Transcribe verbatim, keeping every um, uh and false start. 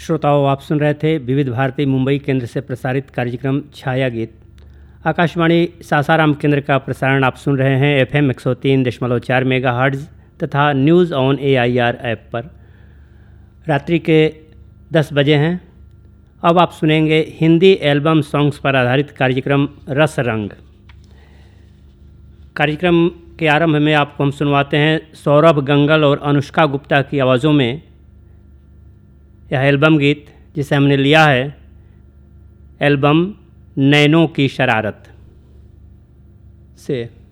श्रोताओं, आप सुन रहे थे विविध भारती मुंबई केंद्र से प्रसारित कार्यक्रम छाया गीत। आकाशवाणी सासाराम केंद्र का प्रसारण आप सुन रहे हैं एफ एम एक सौ तीन दशमलव चार मेगा हर्ट्ज़ तथा news on A I R app पर। रात्रि के दस बजे हैं। अब आप सुनेंगे हिंदी एल्बम सॉन्ग्स पर आधारित कार्यक्रम रस रंग। कार्यक्रम के आरंभ में आपको हम सुनवाते हैं सौरभ गंगल और अनुष्का गुप्ता की आवाज़ों में यह एल्बम गीत, जिसे हमने लिया है एल्बम नैनों की शरारत से।